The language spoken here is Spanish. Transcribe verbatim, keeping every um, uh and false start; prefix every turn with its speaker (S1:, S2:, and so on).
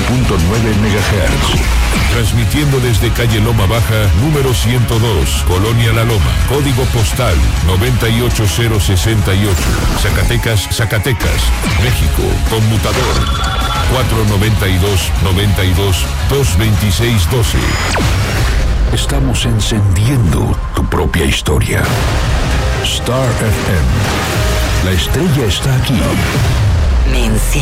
S1: punto nueve megahertz.
S2: Transmitiendo desde calle Loma Baja, número ciento dos, Colonia La Loma, código postal noventa y ocho cero sesenta y ocho, Zacatecas, Zacatecas, México, conmutador cuatro noventa y dos, noventa y dos, dos veintiséis doce.
S1: Estamos encendiendo tu propia historia. Star F M. La estrella está aquí.
S3: Me